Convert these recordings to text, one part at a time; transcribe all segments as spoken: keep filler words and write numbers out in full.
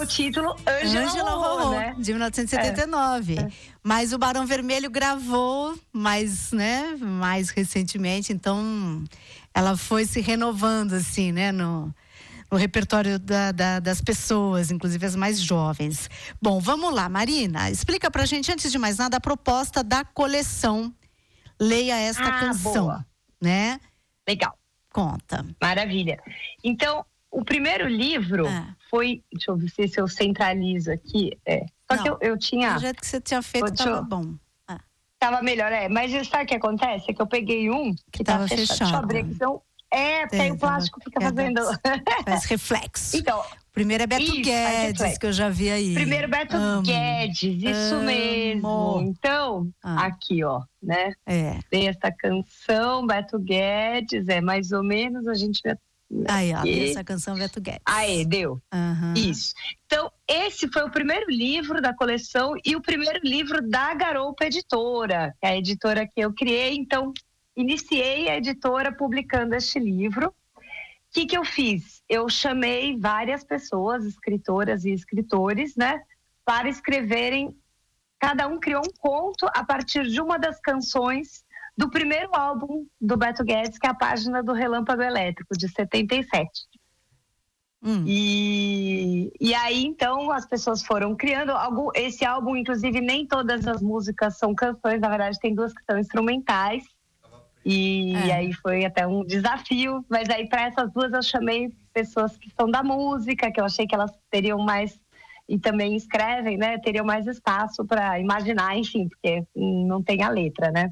o título Ângela, Ângela Rorô, Rorô, né? de mil novecentos e setenta e nove. É. Mas o Barão Vermelho gravou mais, né, mais recentemente, então ela foi se renovando assim, né, no, no repertório da, da, das pessoas, inclusive as mais jovens. Bom, vamos lá, Marina, explica pra gente, antes de mais nada, a proposta da coleção Leia Esta ah, Canção, boa. né? Legal. Conta. Maravilha. Então, o primeiro livro é. foi, deixa eu ver se eu centralizo aqui, é, só Não, que eu, eu tinha... O jeito que você tinha feito estava bom. É. Tava melhor, é, mas sabe o que acontece? É que eu peguei um que, que tava fechado. fechado. Deixa eu abrir aqui, então... É, porque aí o plástico fica fazendo... Faz reflexo. Então... Primeiro é Beto isso, Guedes, que eu já vi aí. Primeiro Beto Amo. Guedes, isso Amo. mesmo. Então, ah. aqui, ó, né? É. Tem essa canção, Beto Guedes, é mais ou menos, a gente vai... Aí, ó, tem essa canção, Beto Guedes. Aí, deu. Uhum. Isso. Então, esse foi o primeiro livro da coleção e o primeiro livro da Garoupa Editora, que é a editora que eu criei. Então, iniciei a editora publicando este livro. O que que eu fiz? Eu chamei várias pessoas, escritoras e escritores, né, para escreverem, cada um criou um conto a partir de uma das canções do primeiro álbum do Beto Guedes, que é a Página do Relâmpago Elétrico, de setenta e sete. Hum. E, e aí, então, as pessoas foram criando, algum, esse álbum, inclusive, nem todas as músicas são canções, na verdade tem duas que são instrumentais. E é. aí foi até um desafio, mas aí para essas duas eu chamei pessoas que são da música, que eu achei que elas teriam mais, e também escrevem, né, teriam mais espaço para imaginar, enfim, porque não tem a letra, né.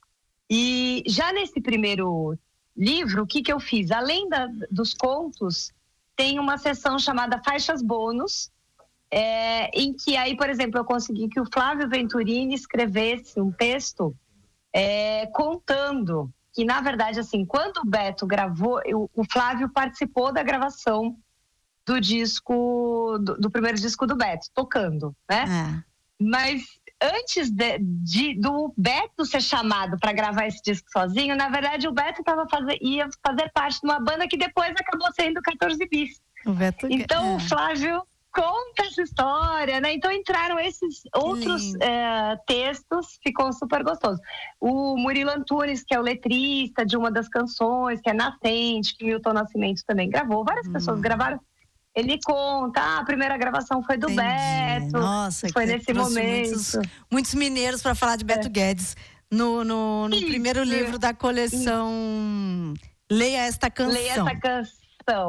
E já nesse primeiro livro, o que que eu fiz? Além da, dos contos, tem uma seção chamada Faixas Bônus, é, em que aí, por exemplo, eu consegui que o Flávio Venturini escrevesse um texto É, contando que, na verdade, assim, quando o Beto gravou, eu, o Flávio participou da gravação do disco, do, do primeiro disco do Beto, tocando, né? É. Mas antes de, de, do Beto ser chamado para gravar esse disco sozinho, na verdade, o Beto tava fazer, ia fazer parte de uma banda que depois acabou sendo quatorze bis. O Beto... Então, é. o Flávio conta essa história, né? Então entraram esses outros é, textos, ficou super gostoso. O Murilo Antunes, que é o letrista de uma das canções, que é Nascente, que Milton Nascimento também gravou, várias hum. pessoas gravaram. Ele conta, ah, a primeira gravação foi do Entendi. Beto. Nossa, foi nesse momento. Muitos, muitos mineiros para falar de Beto é. Guedes. No, no, no primeiro livro da coleção Isso. Leia Esta Canção. Leia Esta Canção.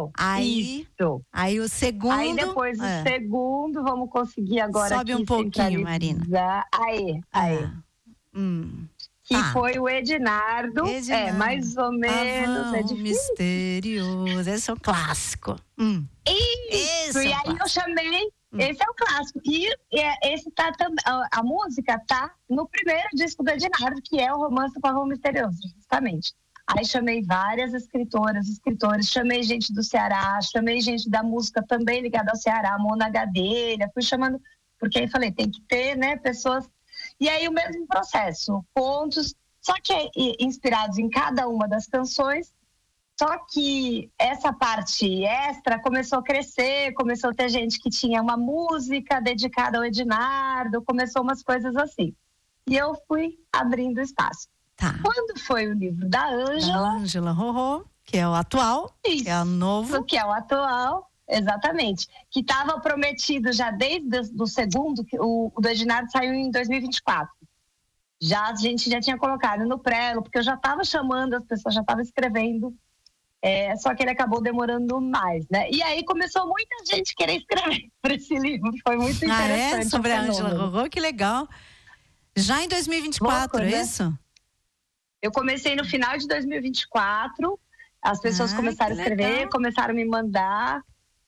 Aí, Isso. aí o segundo... Aí depois do é. segundo, vamos conseguir agora Sobe aqui um pouquinho, Marina. Aí, aí. Ah. Hum. Que ah. foi o Ednardo. Ednardo. É, mais ou menos. Ah, é difícil. Misterioso. Esse é um clássico. Hum. Isso. Esse e é aí clássico. eu chamei... Hum. Esse é o clássico. E esse tá também... A, a música tá no primeiro disco do Ednardo, que é o Romance do Pavão Misterioso, justamente. Aí chamei várias escritoras, escritores, chamei gente do Ceará, chamei gente da música também ligada ao Ceará, Mona Gadelha, fui chamando, porque aí falei, tem que ter, né, pessoas... E aí o mesmo processo, contos, só que inspirados em cada uma das canções, só que essa parte extra começou a crescer, começou a ter gente que tinha uma música dedicada ao Ednardo, começou umas coisas assim. E eu fui abrindo espaço. Tá. Quando foi o livro da Ângela... Ângela Rorô, que é o atual, isso, que é o novo. Que é o atual, exatamente. Que estava prometido já desde o segundo, que o, o do Ednardo saiu em dois mil e vinte e quatro. Já, a gente já tinha colocado no prelo, porque eu já estava chamando, as pessoas já estavam escrevendo, é, só que ele acabou demorando mais, né? E aí começou muita gente querer escrever para esse livro, foi muito interessante. Ah, é? Sobre a Ângela Rorô, que legal. Já em dois mil e vinte e quatro, Louco, é isso? Né? Eu comecei no final de dois mil e vinte e quatro, as pessoas ah, começaram a escrever, legal. Começaram a me mandar,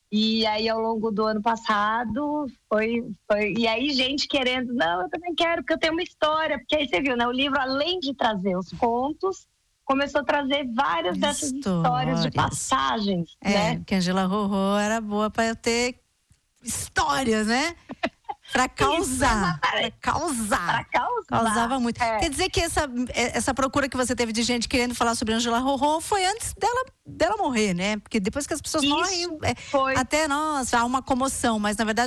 e aí ao longo do ano passado, foi, foi... E aí gente querendo, não, eu também quero, porque eu tenho uma história, porque aí você viu, né? O livro, além de trazer os contos, começou a trazer várias dessas histórias de passagens, é, né? Porque a Ângela Rorô era boa para eu ter histórias, né? Pra causar, pra causar. Pra causar. Causava muito. É. Quer dizer que essa, essa procura que você teve de gente querendo falar sobre Ângela Rorô foi antes dela, dela morrer, né? Porque depois que as pessoas Isso, morrem, foi. até, nossa, há uma comoção, mas na verdade